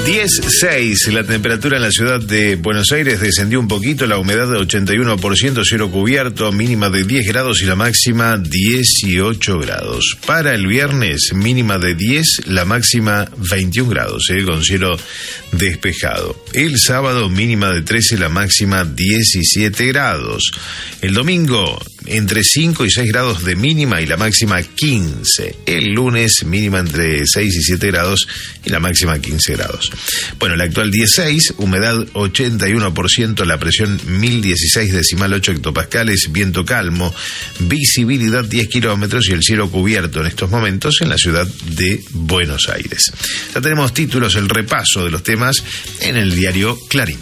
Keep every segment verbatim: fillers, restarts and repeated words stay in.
diez seis, la temperatura en la ciudad de Buenos Aires descendió un poquito, la humedad de ochenta y uno por ciento, cielo cubierto, mínima de diez grados y la máxima dieciocho grados. Para el viernes, mínima de diez, la máxima veintiún grados, eh, con cielo despejado. El sábado, mínima de trece, la máxima diecisiete grados. El domingo, entre cinco y seis grados de mínima y la máxima quince. El lunes, mínima entre seis y siete grados y la máxima quince grados. Bueno, la actual dieciséis, humedad ochenta y uno por ciento, la presión mil dieciséis decimal ocho hectopascales, viento calmo, visibilidad diez kilómetros y el cielo cubierto en estos momentos en la ciudad de Buenos Aires. Ya tenemos títulos, el repaso de los temas en el diario Clarín.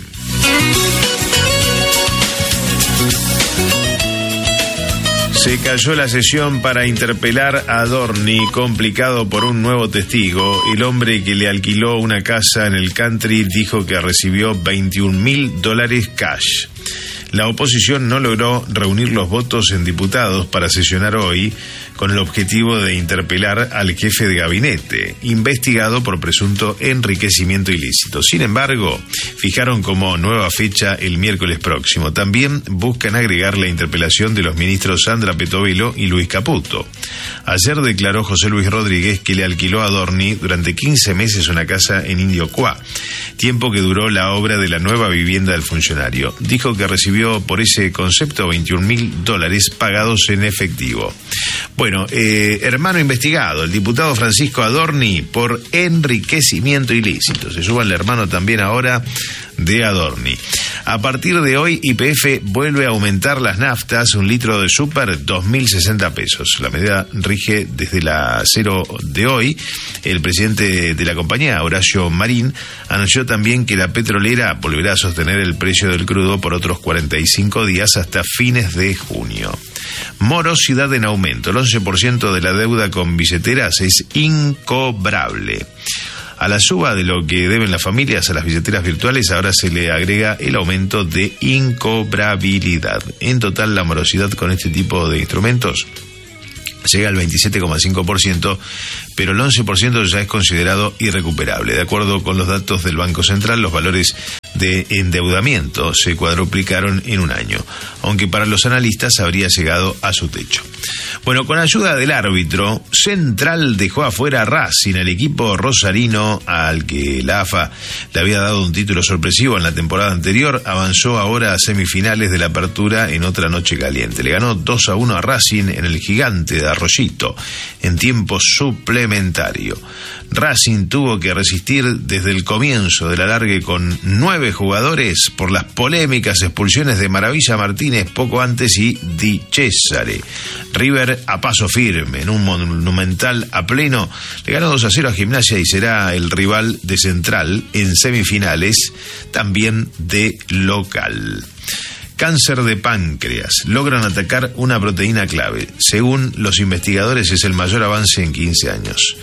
Se cayó la sesión para interpelar a Adorni, complicado por un nuevo testigo. El hombre que le alquiló una casa en el country dijo que recibió veintiún mil dólares cash. La oposición no logró reunir los votos en diputados para sesionar hoy con el objetivo de interpelar al jefe de gabinete, investigado por presunto enriquecimiento ilícito. Sin embargo, fijaron como nueva fecha el miércoles próximo. También buscan agregar la interpelación de los ministros Sandra Petovelo y Luis Caputo. Ayer declaró José Luis Rodríguez que le alquiló a Adorni durante quince meses una casa en Indio Cuá, tiempo que duró la obra de la nueva vivienda del funcionario. Dijo que recibió por ese concepto veintiún mil dólares pagados en efectivo. Bueno, eh, hermano investigado, el diputado Francisco Adorni por enriquecimiento ilícito. Se suma el hermano también ahora de Adorni. A partir de hoy, Y P F vuelve a aumentar las naftas, un litro de súper, dos mil sesenta pesos. La medida rige desde la cero de hoy. El presidente de la compañía, Horacio Marín, anunció también que la petrolera volverá a sostener el precio del crudo por otros cuarenta y cinco días hasta fines de junio. Morosidad en aumento. El once por ciento de la deuda con billeteras es incobrable. A la suba de lo que deben las familias a las billeteras virtuales ahora se le agrega el aumento de incobrabilidad. En total, la morosidad con este tipo de instrumentos llega al veintisiete coma cinco por ciento, pero el once por ciento ya es considerado irrecuperable. De acuerdo con los datos del Banco Central, los valores de endeudamiento se cuadruplicaron en un año, aunque para los analistas habría llegado a su techo. Bueno, con ayuda del árbitro, Central dejó afuera a Racing, el equipo rosarino al que la A F A le había dado un título sorpresivo en la temporada anterior, avanzó ahora a semifinales de la Apertura en otra noche caliente. Le ganó dos a uno a Racing en el Gigante de Arroyito, en tiempo suplementario. Racing tuvo que resistir desde el comienzo del alargue con nueve jugadores por las polémicas expulsiones de Maravilla Martínez poco antes y Di Cesare. River a paso firme, en un Monumental a pleno, le ganó dos a cero a Gimnasia y será el rival de Central en semifinales, también de local. Cáncer de páncreas. Logran atacar una proteína clave. Según los investigadores, es el mayor avance en quince años.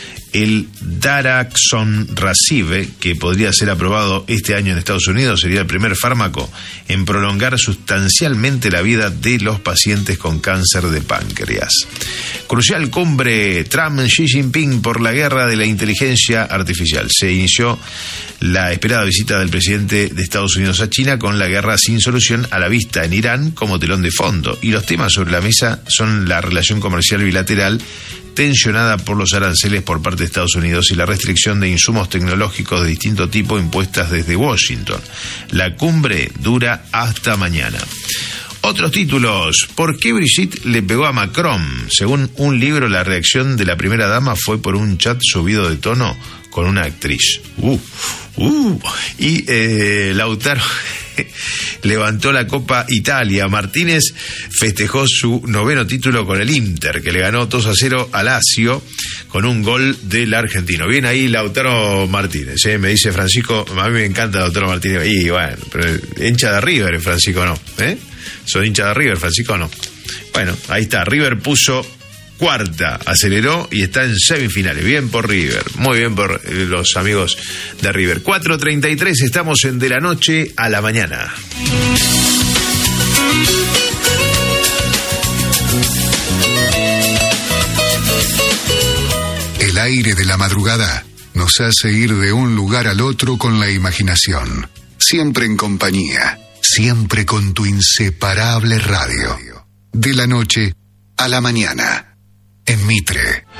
El Daraxonrasib, que podría ser aprobado este año en Estados Unidos, sería el primer fármaco en prolongar sustancialmente la vida de los pacientes con cáncer de páncreas. Crucial cumbre Trump-Xi Jinping por la guerra de la inteligencia artificial. Se inició la esperada visita del presidente de Estados Unidos a China con la guerra sin solución a la vista en Irán como telón de fondo. Y los temas sobre la mesa son la relación comercial bilateral tensionada por los aranceles por parte de Estados Unidos y la restricción de insumos tecnológicos de distinto tipo impuestas desde Washington. La cumbre dura hasta mañana. Otros títulos. ¿Por qué Brigitte le pegó a Macron? Según un libro, la reacción de la primera dama fue por un chat subido de tono con una actriz. Uh, uh. Y eh, Lautaro levantó la Copa Italia. Martínez festejó su noveno título con el Inter, que le ganó dos a cero a Lazio con un gol del argentino. Bien ahí Lautaro Martínez, ¿eh? Me dice Francisco, a mí me encanta Lautaro Martínez. Y bueno, pero hincha de River, Francisco no, ¿eh? ¿Son hincha de River, Francisco no? Bueno, ahí está, River puso cuarta, aceleró y está en semifinales. Bien por River, muy bien por eh, los amigos de River. cuatro treinta y tres, estamos en De la Noche a la Mañana. El aire de la madrugada nos hace ir de un lugar al otro con la imaginación, siempre en compañía, siempre con tu inseparable radio. De la noche a la mañana, en Mitre.